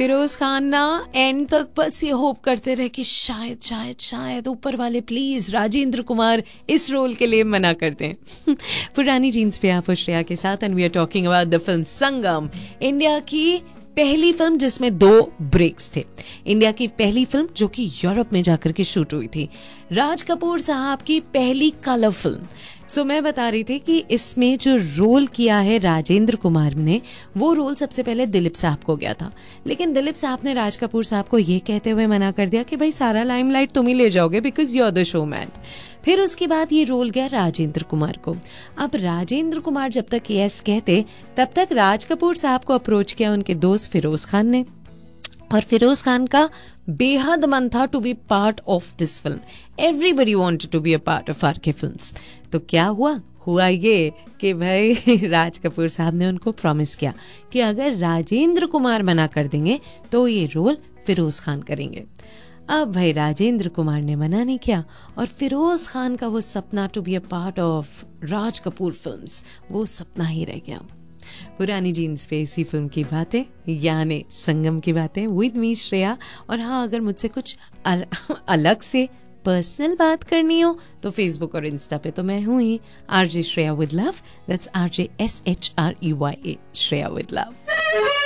फिरोज खान ना एंड तक बस ये होप करते रहे कि शायद शायद शायद ऊपर वाले प्लीज राजेंद्र कुमार इस रोल के लिए मना कर दें। पुरानी जीन्स पे आप श्रेया के साथ and we are talking about the film Sangam, India की पहली फिल्म जिसमें 2 ब्रेक्स थे। इंडिया की पहली फिल्म जो कि यूरोप में जाकर के शूट हुई थी, राज कपूर साहब की पहली कलर फिल्म। सो मैं बता रही थी कि इसमें जो रोल किया है राजेंद्र कुमार ने, वो रोल सबसे पहले दिलीप साहब को गया था, लेकिन दिलीप साहब ने राज कपूर साहब को ये कहते हुए मना कर दिया कि भाई सारा लाइमलाइट तुम ही ले जाओगे because you are the showman. फिर उसके बाद ये रोल गया राजेंद्र कुमार को। अब राजेंद्र कुमार जब तक यस कहते तब तक राज कपूर साहब को अप्रोच किया उनके दोस्त फिरोज खान ने, और फिरोज खान का बेहद मन था to be part of this film. Everybody wanted to be a part of R K films. तो क्या हुआ ये कि भाई राज कपूर साहब ने उनको प्रॉमिस किया कि अगर राजेंद्र कुमार मना कर देंगे तो ये रोल फिरोज खान करेंगे। अब भाई राजेंद्र कुमार ने मना नहीं किया और फिरोज खान का वो सपना to be a part of Raj Kapoor films, वो सपना ही रह गया। पुरानी जीन्स पे इसी फिल्म की बातें यानी संगम की बातें विद मी श्रेया। और हाँ, अगर मुझसे कुछ अलग से पर्सनल बात करनी हो तो फेसबुक और इंस्टा पे तो मैं हूँ ही RJ Shreya with love, that's RJ SHREYA Shreya with love.